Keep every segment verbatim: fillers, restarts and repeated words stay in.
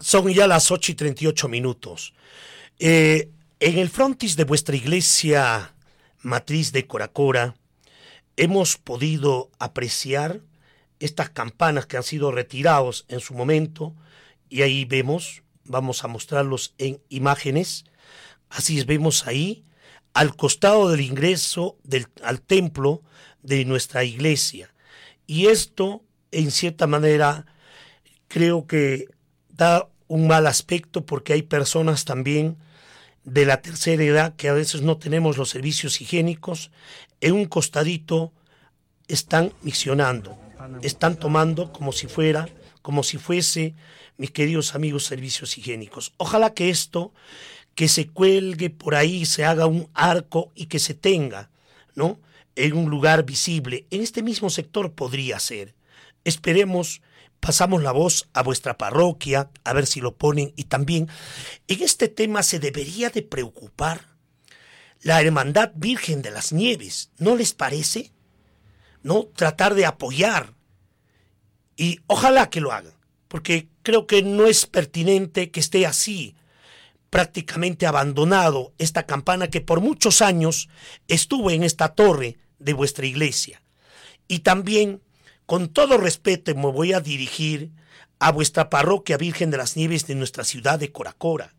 Son ya las ocho y treinta y ocho minutos. Eh, en el frontis de vuestra iglesia matriz de Coracora hemos podido apreciar estas campanas que han sido retirados en su momento, y ahí vemos, vamos a mostrarlos en imágenes, así es, vemos ahí al costado del ingreso del, al templo de nuestra iglesia. Y esto, en cierta manera, creo que da un mal aspecto, porque hay personas también de la tercera edad que a veces no tenemos los servicios higiénicos. En un costadito están misionando, están tomando como si fuera, como si fuese, mis queridos amigos, servicios higiénicos. Ojalá que esto, que se cuelgue por ahí, se haga un arco y que se tenga, ¿no?, en un lugar visible. En este mismo sector podría ser. Esperemos, pasamos la voz a vuestra parroquia, a ver si lo ponen. Y también en este tema se debería de preocupar la Hermandad Virgen de las Nieves, ¿no les parece? ¿No? Tratar de apoyar, y ojalá que lo hagan, porque creo que no es pertinente que esté así, prácticamente abandonado, esta campana que por muchos años estuvo en esta torre de vuestra iglesia. Y también, con todo respeto, me voy a dirigir a vuestra parroquia Virgen de las Nieves de nuestra ciudad de Coracora.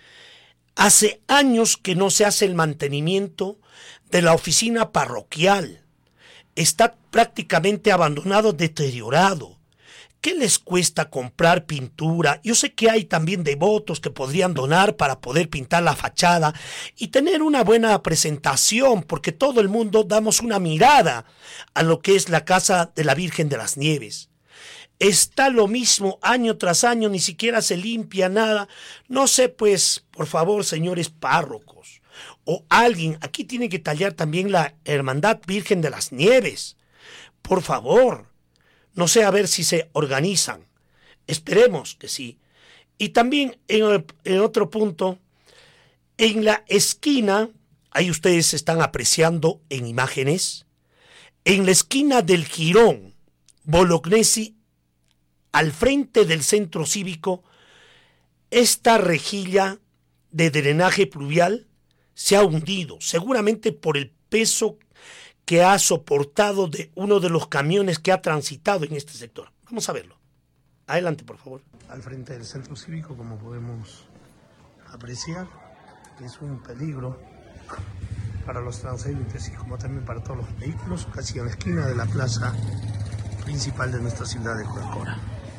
Hace años que no se hace el mantenimiento de la oficina parroquial. Está prácticamente abandonado, deteriorado. ¿Qué les cuesta comprar pintura? Yo sé que hay también devotos que podrían donar para poder pintar la fachada y tener una buena presentación, porque todo el mundo damos una mirada a lo que es la casa de la Virgen de las Nieves. Está lo mismo año tras año, ni siquiera se limpia nada. No sé, pues, por favor, señores párrocos, o alguien, aquí tiene que tallar también la Hermandad Virgen de las Nieves. Por favor. No sé, a ver si se organizan. Esperemos que sí. Y también en, en otro punto, en la esquina, ahí ustedes están apreciando en imágenes, en la esquina del jirón Bolognesi, al frente del centro cívico, esta rejilla de drenaje pluvial se ha hundido, seguramente por el peso que ha soportado de uno de los camiones que ha transitado en este sector. Vamos a verlo. Adelante, por favor. Al frente del centro cívico, como podemos apreciar, es un peligro para los transeúntes y como también para todos los vehículos, casi a la esquina de la plaza principal de nuestra ciudad de Coracora.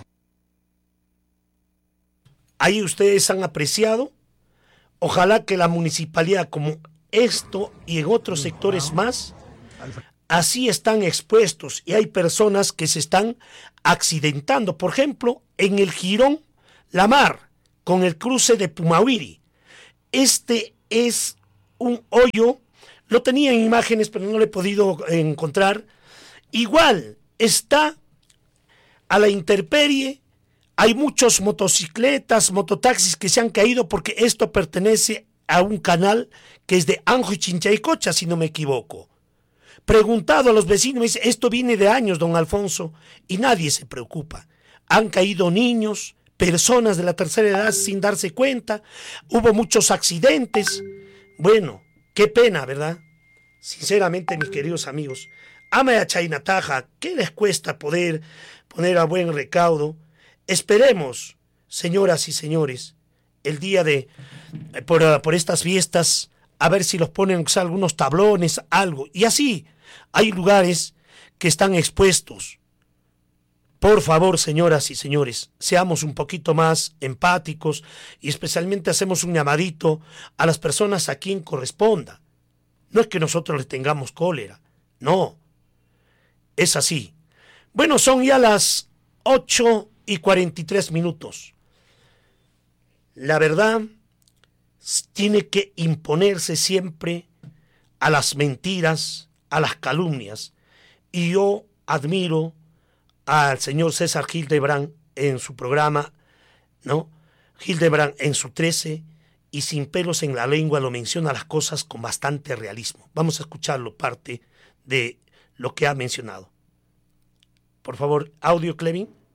Ahí ustedes han apreciado. Ojalá que la municipalidad, como esto y en otros sectores más, así están expuestos y hay personas que se están accidentando. Por ejemplo, en el jirón La Mar, con el cruce de Pumahuiri. Este es un hoyo, lo tenía en imágenes pero no lo he podido encontrar. Igual está a la intemperie, hay muchos motocicletas, mototaxis que se han caído porque esto pertenece a un canal que es de Anjo y Chinchaycocha, si no me equivoco. Preguntado a los vecinos, me dice, esto viene de años, don Alfonso, y nadie se preocupa. Han caído niños, personas de la tercera edad sin darse cuenta, hubo muchos accidentes. Bueno, qué pena, ¿verdad? Sinceramente, mis queridos amigos, ama a Chaynataja, ¿qué les cuesta poder poner a buen recaudo? Esperemos, señoras y señores, el día de, por, por estas fiestas, a ver si los ponen, o sea, algunos tablones, algo. Y así, hay lugares que están expuestos. Por favor, señoras y señores, seamos un poquito más empáticos y especialmente hacemos un llamadito a las personas a quien corresponda. No es que nosotros les tengamos cólera, no. Es así. Bueno, son ya las ocho y cuarenta y tres minutos. La verdad tiene que imponerse siempre a las mentiras, a las calumnias. Y yo admiro al señor César Hildebrand en su programa, ¿no? Hildebrand en su trece y sin pelos en la lengua lo menciona las cosas con bastante realismo. Vamos a escucharlo, parte de lo que ha mencionado. Por favor, audio, Clevin.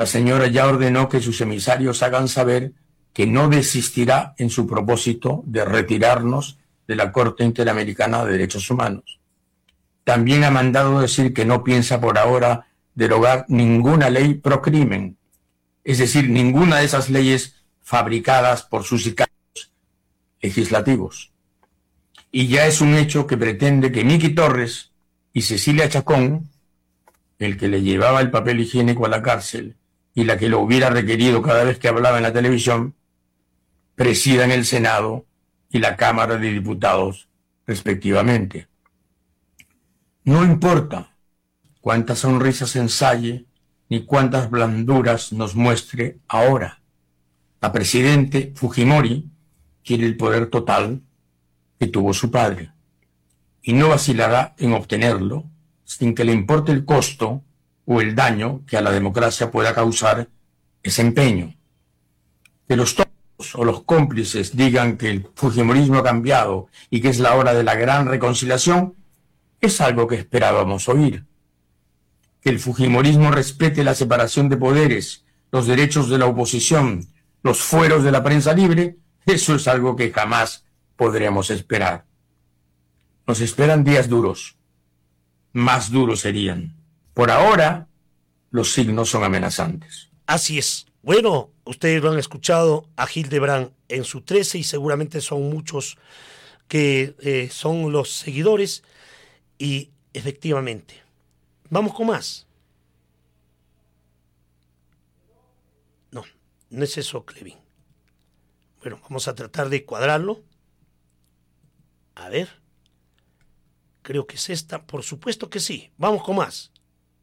La señora ya ordenó que sus emisarios hagan saber que no desistirá en su propósito de retirarnos de la Corte Interamericana de Derechos Humanos. También ha mandado decir que no piensa por ahora derogar ninguna ley pro crimen, es decir, ninguna de esas leyes fabricadas por sus sicarios legislativos. Y ya es un hecho que pretende que Miki Torres y Cecilia Chacón, el que le llevaba el papel higiénico a la cárcel y la que lo hubiera requerido cada vez que hablaba en la televisión, presidan el Senado y la Cámara de Diputados, respectivamente. No importa cuántas sonrisas ensaye ni cuántas blanduras nos muestre ahora. La presidente Fujimori quiere el poder total que tuvo su padre y no vacilará en obtenerlo sin que le importe el costo o el daño que a la democracia pueda causar ese empeño. Que los tontos o los cómplices digan que el fujimorismo ha cambiado y que es la hora de la gran reconciliación es algo que esperábamos oír. Que el fujimorismo respete la separación de poderes, los derechos de la oposición, los fueros de la prensa libre, eso es algo que jamás podremos esperar. Nos esperan días duros, más duros serían. Por ahora, los signos son amenazantes. Así es. Bueno, ustedes lo han escuchado a Hildebrand en su trece y seguramente son muchos que eh, son los seguidores y efectivamente. Vamos con más. No, no es eso, Clevin. Bueno, vamos a tratar de cuadrarlo. A ver. Creo que es esta. Por supuesto que sí. Vamos con más.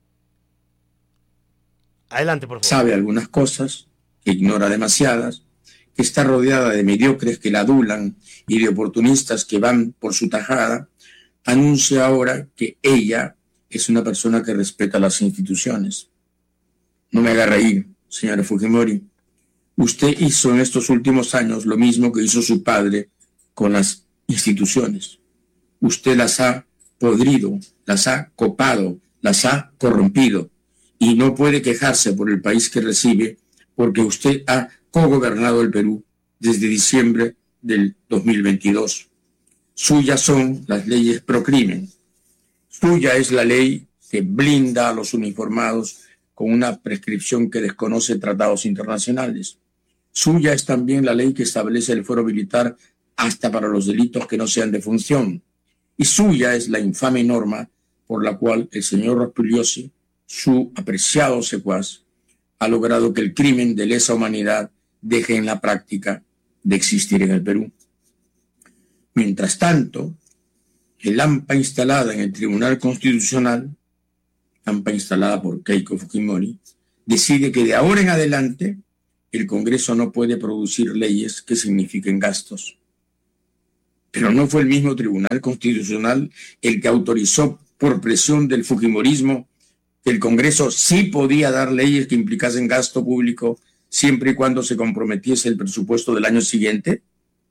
Adelante, por favor. Sabe algunas cosas, que ignora demasiadas, que está rodeada de mediocres que la adulan y de oportunistas que van por su tajada, anuncia ahora que ella es una persona que respeta las instituciones. No me haga reír, señora Fujimori. Usted hizo en estos últimos años lo mismo que hizo su padre con las instituciones. Usted las ha podrido, las ha copado, las ha corrompido y no puede quejarse por el país que recibe porque usted ha cogobernado el Perú desde diciembre del dos mil veintidós. Suyas son las leyes pro crimen. Suya es la ley que blinda a los uniformados con una prescripción que desconoce tratados internacionales. Suya es también la ley que establece el fuero militar hasta para los delitos que no sean de función. Y suya es la infame norma por la cual el señor Rospigliosi, su apreciado secuaz, ha logrado que el crimen de lesa humanidad deje en la práctica de existir en el Perú. Mientras tanto, el AMPA instalada en el Tribunal Constitucional, AMPA instalada por Keiko Fujimori, decide que de ahora en adelante el Congreso no puede producir leyes que signifiquen gastos. Pero no fue el mismo Tribunal Constitucional el que autorizó por presión del fujimorismo que el Congreso sí podía dar leyes que implicasen gasto público siempre y cuando se comprometiese el presupuesto del año siguiente.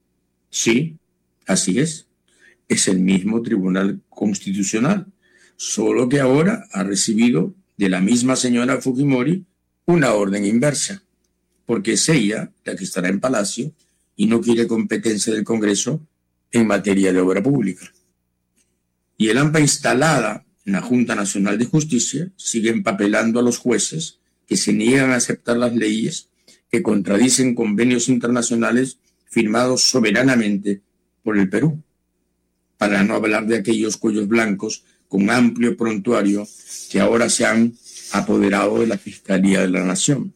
Sí, así es. Es el mismo Tribunal Constitucional, solo que ahora ha recibido de la misma señora Fujimori una orden inversa, porque es ella la que estará en Palacio y no quiere competencia del Congreso en materia de obra pública. Y el AMPA instalada en la Junta Nacional de Justicia sigue empapelando a los jueces que se niegan a aceptar las leyes que contradicen convenios internacionales firmados soberanamente por el Perú, para no hablar de aquellos cuellos blancos con amplio prontuario que ahora se han apoderado de la Fiscalía de la Nación.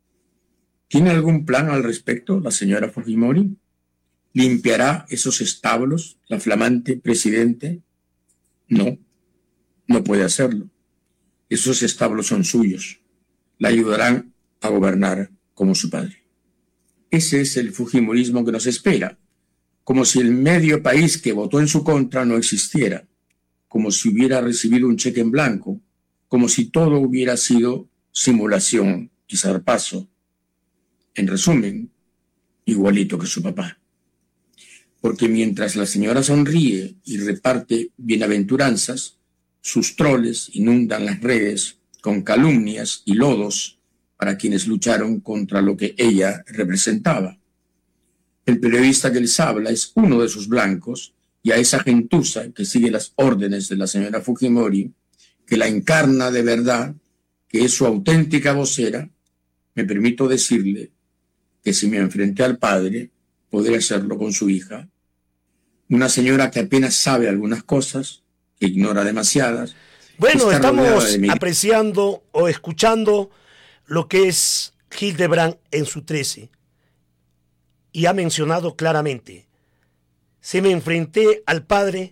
¿Tiene algún plan al respecto la señora Fujimori? ¿Limpiará esos establos la flamante presidente? No, no puede hacerlo. Esos establos son suyos. La ayudarán a gobernar como su padre. Ese es el fujimorismo que nos espera, como si el medio país que votó en su contra no existiera, como si hubiera recibido un cheque en blanco, como si todo hubiera sido simulación y zarpazo. En resumen, igualito que su papá. Porque mientras la señora sonríe y reparte bienaventuranzas, sus troles inundan las redes con calumnias y lodos para quienes lucharon contra lo que ella representaba. El periodista que les habla es uno de sus blancos, y a esa gentuza que sigue las órdenes de la señora Fujimori, que la encarna de verdad, que es su auténtica vocera, me permito decirle que si me enfrenté al padre, podré hacerlo con su hija. Una señora que apenas sabe algunas cosas, que ignora demasiadas. Bueno, estamos de apreciando o escuchando lo que es Hildebrand en su trece. Y ha mencionado claramente, si me enfrenté al padre,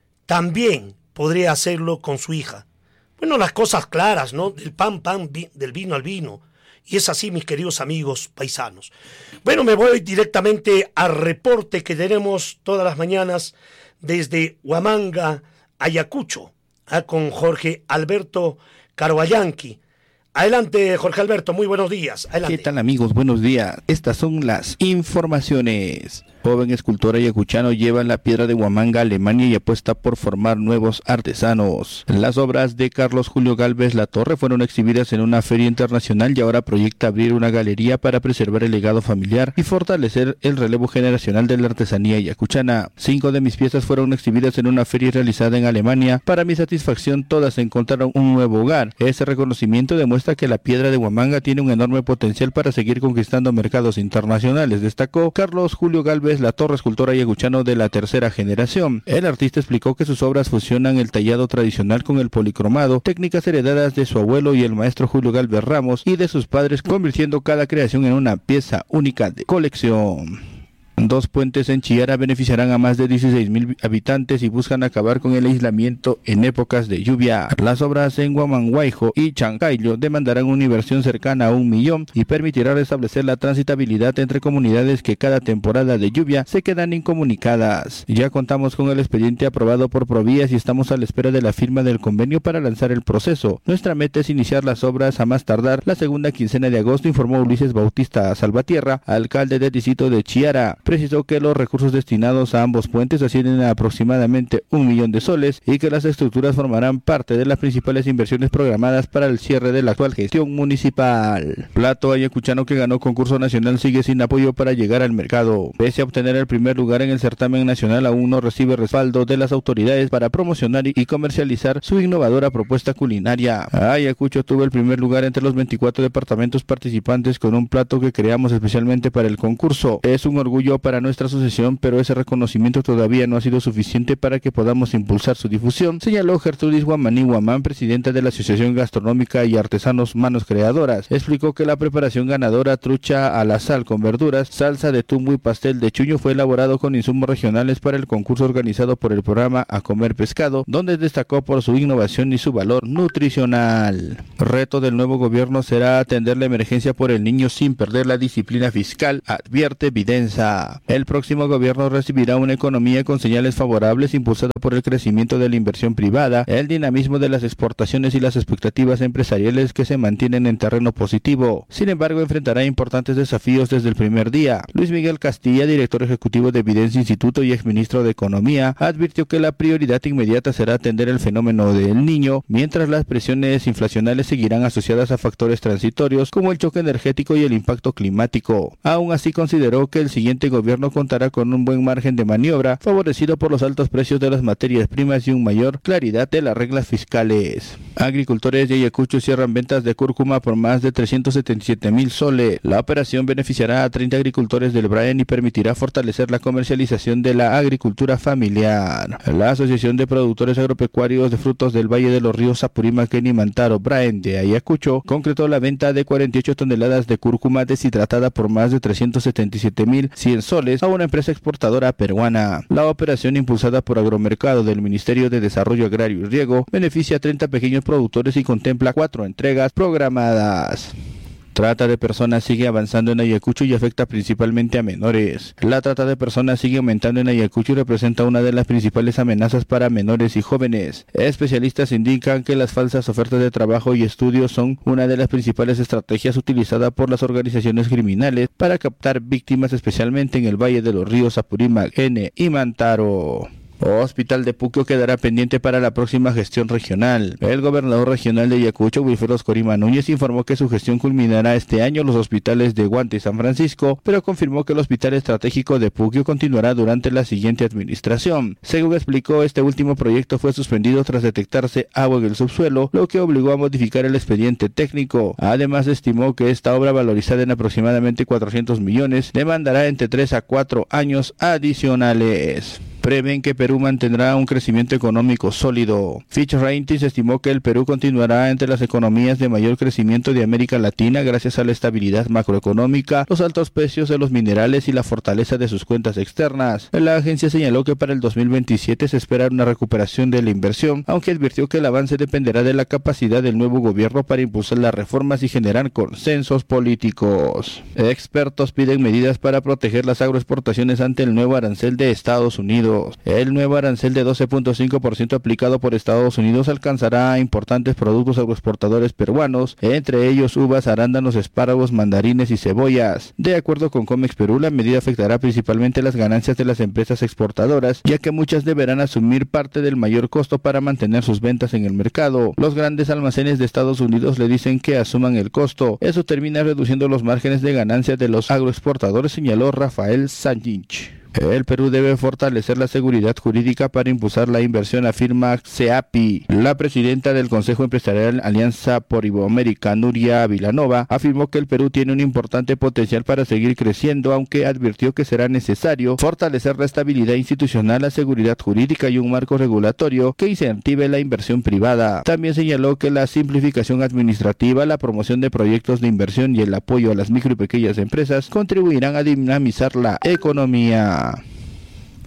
también podría hacerlo con su hija. Bueno, las cosas claras, ¿no? Del pan, pan, vi, del vino al vino. Y es así, mis queridos amigos paisanos. Bueno, me voy directamente al reporte que tenemos todas las mañanas desde Huamanga, Ayacucho, ¿eh? Con Jorge Alberto Carvallanqui. Adelante, Jorge Alberto, muy buenos días. Adelante. ¿Qué tal, amigos? Buenos días. Estas son las informaciones. Joven escultor ayacuchano lleva la piedra de Huamanga a Alemania y apuesta por formar nuevos artesanos. Las obras de Carlos Julio Gálvez Latorre fueron exhibidas en una feria internacional y ahora proyecta abrir una galería para preservar el legado familiar y fortalecer el relevo generacional de la artesanía ayacuchana. Cinco de mis piezas fueron exhibidas en una feria realizada en Alemania. Para mi satisfacción, todas encontraron un nuevo hogar. Ese reconocimiento demuestra que la piedra de Huamanga tiene un enorme potencial para seguir conquistando mercados internacionales, destacó Carlos Julio Gálvez Latorre, escultor ayacuchano de la tercera generación. El artista explicó que sus obras fusionan el tallado tradicional con el policromado, técnicas heredadas de su abuelo y el maestro Julio Gálvez Ramos y de sus padres, convirtiendo cada creación en una pieza única de colección. Dos puentes en Chiara beneficiarán a más de dieciséis mil habitantes y buscan acabar con el aislamiento en épocas de lluvia. Las obras en Huamanhuayjo y Chancayo demandarán una inversión cercana a un millón y permitirá restablecer la transitabilidad entre comunidades que cada temporada de lluvia se quedan incomunicadas. Ya contamos con el expediente aprobado por Provías y estamos a la espera de la firma del convenio para lanzar el proceso. Nuestra meta es iniciar las obras a más tardar la segunda quincena de agosto, informó Ulises Bautista Salvatierra, alcalde del distrito de Chiara. Precisó que los recursos destinados a ambos puentes ascienden a aproximadamente un millón de soles y que las estructuras formarán parte de las principales inversiones programadas para el cierre de la actual gestión municipal. Plato ayacuchano que ganó concurso nacional sigue sin apoyo para llegar al mercado. Pese a obtener el primer lugar en el certamen nacional, aún no recibe respaldo de las autoridades para promocionar y comercializar su innovadora propuesta culinaria. Ayacucho tuvo el primer lugar entre los veinticuatro departamentos participantes con un plato que creamos especialmente para el concurso. Es un orgullo para nuestra asociación, pero ese reconocimiento todavía no ha sido suficiente para que podamos impulsar su difusión, señaló Gertrudis Guamaní Guamán, presidenta de la Asociación Gastronómica y Artesanos Manos Creadoras. Explicó que la preparación ganadora, trucha a la sal con verduras, salsa de tumbo y pastel de chuño, fue elaborado con insumos regionales para el concurso organizado por el programa A Comer Pescado, donde destacó por su innovación y su valor nutricional. Reto del nuevo gobierno será atender la emergencia por el niño sin perder la disciplina fiscal, advierte Videnza. El próximo gobierno recibirá una economía con señales favorables impulsada por el crecimiento de la inversión privada, el dinamismo de las exportaciones y las expectativas empresariales que se mantienen en terreno positivo. Sin embargo, enfrentará importantes desafíos desde el primer día. Luis Miguel Castilla, director ejecutivo de Videnza Instituto y exministro de Economía, advirtió que la prioridad inmediata será atender el fenómeno del niño, mientras las presiones inflacionales seguirán asociadas a factores transitorios como el choque energético y el impacto climático. Aún así, consideró que el siguiente gobierno contará con un buen margen de maniobra, favorecido por los altos precios de las materias primas y una mayor claridad de las reglas fiscales. Agricultores de Ayacucho cierran ventas de cúrcuma por más de trescientos setenta y siete mil soles. La operación beneficiará a treinta agricultores del Braen y permitirá fortalecer la comercialización de la agricultura familiar. La Asociación de Productores Agropecuarios de Frutos del Valle de los Ríos Apurímac y Mantaro Braen de Ayacucho concretó la venta de cuarenta y ocho toneladas de cúrcuma deshidratada por más de trescientos setenta y siete mil cien soles a una empresa exportadora peruana. La operación, impulsada por Agromercado del Ministerio de Desarrollo Agrario y Riego, beneficia a treinta pequeños productores y contempla cuatro entregas programadas. Trata de personas sigue avanzando en Ayacucho y afecta principalmente a menores. La trata de personas sigue aumentando en Ayacucho y representa una de las principales amenazas para menores y jóvenes. Especialistas indican que las falsas ofertas de trabajo y estudios son una de las principales estrategias utilizadas por las organizaciones criminales para captar víctimas, especialmente en el Valle de los Ríos Apurímac, N y Mantaro. Hospital de Puccho quedará pendiente para la próxima gestión regional. El gobernador regional de Ayacucho, Wilfredo Oscorima Núñez, informó que su gestión culminará este año los hospitales de Guante y San Francisco, pero confirmó que el Hospital Estratégico de Puccho continuará durante la siguiente administración. Según explicó, este último proyecto fue suspendido tras detectarse agua en el subsuelo, lo que obligó a modificar el expediente técnico. Además, estimó que esta obra, valorizada en aproximadamente cuatrocientos millones, demandará entre tres a cuatro años adicionales. Prevén que Perú mantendrá un crecimiento económico sólido. Fitch Ratings estimó que el Perú continuará entre las economías de mayor crecimiento de América Latina gracias a la estabilidad macroeconómica, los altos precios de los minerales y la fortaleza de sus cuentas externas. La agencia señaló que para el dos mil veintisiete se espera una recuperación de la inversión, aunque advirtió que el avance dependerá de la capacidad del nuevo gobierno para impulsar las reformas y generar consensos políticos. Expertos piden medidas para proteger las agroexportaciones ante el nuevo arancel de Estados Unidos. El nuevo arancel de doce punto cinco por ciento aplicado por Estados Unidos alcanzará a importantes productos agroexportadores peruanos, entre ellos uvas, arándanos, espárragos, mandarines y cebollas. De acuerdo con Comex Perú, la medida afectará principalmente las ganancias de las empresas exportadoras, ya que muchas deberán asumir parte del mayor costo para mantener sus ventas en el mercado. Los grandes almacenes de Estados Unidos le dicen que asuman el costo. Eso termina reduciendo los márgenes de ganancias de los agroexportadores, señaló Rafael Sanjinch. El Perú debe fortalecer la seguridad jurídica para impulsar la inversión, afirma CEAPI. La presidenta del Consejo Empresarial Alianza por Iberoamérica, Nuria Vilanova, afirmó que el Perú tiene un importante potencial para seguir creciendo, aunque advirtió que será necesario fortalecer la estabilidad institucional, la seguridad jurídica y un marco regulatorio que incentive la inversión privada. También señaló que la simplificación administrativa, la promoción de proyectos de inversión y el apoyo a las micro y pequeñas empresas contribuirán a dinamizar la economía.